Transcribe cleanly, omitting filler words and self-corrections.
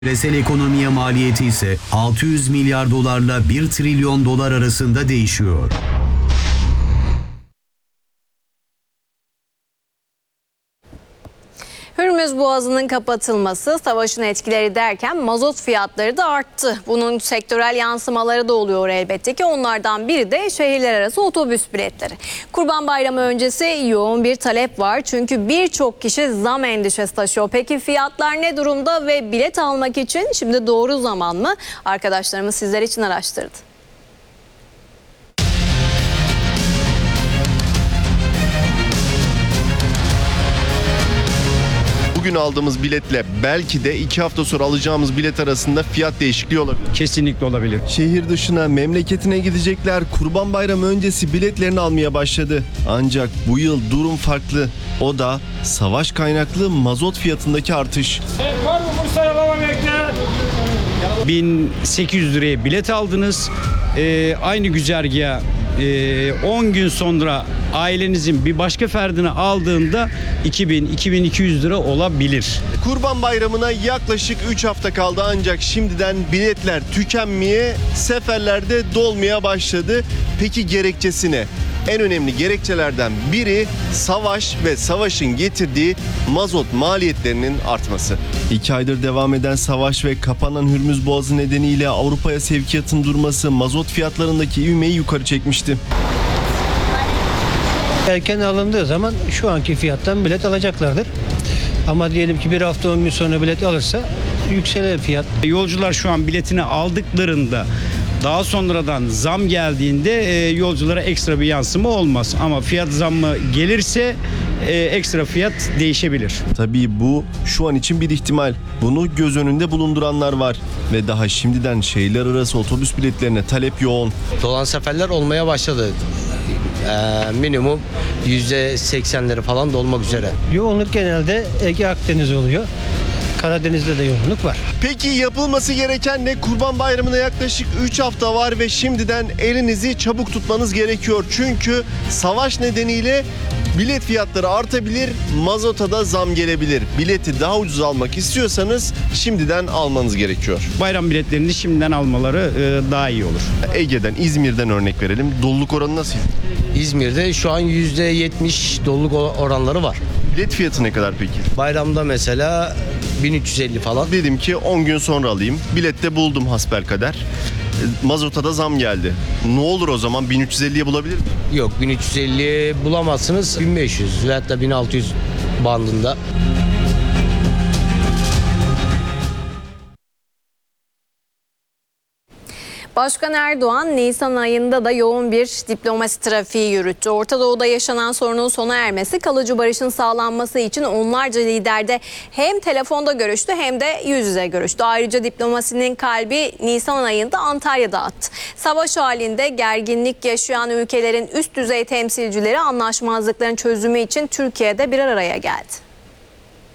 Küresel ekonomiye maliyeti ise 600 milyar dolarla 1 trilyon dolar arasında değişiyor. Hürmüz Boğazı'nın kapatılması, savaşın etkileri derken mazot fiyatları da arttı. Bunun sektörel yansımaları da oluyor elbette ki. Onlardan biri de şehirler arası otobüs biletleri. Kurban Bayramı öncesi yoğun bir talep var. Çünkü birçok kişi zam endişesi taşıyor. Peki fiyatlar ne durumda ve bilet almak için şimdi doğru zaman mı? Arkadaşlarımız sizler için araştırdı. Bugün aldığımız biletle belki de 2 hafta sonra alacağımız bilet arasında fiyat değişikliği olabilir. Kesinlikle olabilir. Şehir dışına, memleketine gidecekler Kurban Bayramı öncesi biletlerini almaya başladı. Ancak bu yıl durum farklı. O da savaş kaynaklı mazot fiyatındaki artış. Var mı Bursa'ya baba bekle? 1800 liraya bilet aldınız. Aynı güzergaha 10 gün sonra ailenizin bir başka ferdini aldığında 2000-2200 lira olabilir. Kurban Bayramı'na yaklaşık 3 hafta kaldı ancak şimdiden biletler tükenmeye, seferlerde dolmaya başladı. Peki gerekçesi ne? En önemli gerekçelerden biri savaş ve savaşın getirdiği mazot maliyetlerinin artması. 2 aydır devam eden savaş ve kapanan Hürmüz Boğazı nedeniyle Avrupa'ya sevkiyatın durması mazot fiyatlarındaki ivmeyi yukarı çekmişti. Erken alındığı zaman şu anki fiyattan bilet alacaklardır. Ama diyelim ki bir hafta 10 gün sonra bilet alırsa yükselir fiyat. Yolcular şu an biletini aldıklarında daha sonradan zam geldiğinde yolculara ekstra bir yansıma olmaz. Ama fiyat zammı gelirse ekstra fiyat değişebilir. Tabii bu şu an için bir ihtimal. Bunu göz önünde bulunduranlar var. Ve daha şimdiden şehirler arası otobüs biletlerine talep yoğun. Dolan seferler olmaya başladı. Minimum %80'leri falan dolmak üzere. Yoğunluk genelde Ege Akdeniz oluyor. Karadeniz'de de yoğunluk var. Peki yapılması gereken ne? Kurban Bayramı'na yaklaşık 3 hafta var ve şimdiden elinizi çabuk tutmanız gerekiyor. Çünkü savaş nedeniyle bilet fiyatları artabilir, mazota da zam gelebilir. Bileti daha ucuz almak istiyorsanız şimdiden almanız gerekiyor. Bayram biletlerini şimdiden almaları daha iyi olur. Ege'den, İzmir'den örnek verelim. Doluluk oranı nasıl? İzmir'de şu an %70 doluluk oranları var. Bilet fiyatı ne kadar peki? Bayramda mesela 1350 falan. Dedim ki 10 gün sonra alayım. Bilette buldum hasbelkader. Mazota da zam geldi. Ne olur o zaman 1350'ye bulabilir miyim? Yok 1350 bulamazsınız. 1500 veyahut da 1600 bandında. Başkan Erdoğan, Nisan ayında da yoğun bir diplomasi trafiği yürüttü. Orta Doğu'da yaşanan sorunun sona ermesi, kalıcı barışın sağlanması için onlarca liderde hem telefonda görüştü hem de yüz yüze görüştü. Ayrıca diplomasinin kalbi Nisan ayında Antalya'da attı. Savaş halinde gerginlik yaşayan ülkelerin üst düzey temsilcileri anlaşmazlıkların çözümü için Türkiye'de bir araya geldi.